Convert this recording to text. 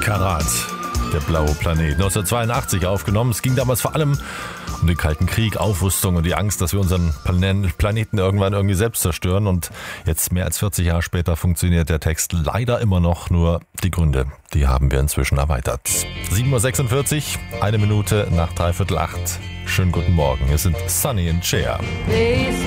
Karat, der blaue Planet. 1982 aufgenommen. Es ging damals vor allem um den Kalten Krieg, Aufrüstung und die Angst, dass wir unseren Planeten irgendwann irgendwie selbst zerstören. Und jetzt mehr als 40 Jahre später funktioniert der Text leider immer noch. Nur die Gründe, die haben wir inzwischen erweitert. 7.46 Uhr, 1 Minute nach 7:45. Schönen guten Morgen. Wir sind Sunny and Cher.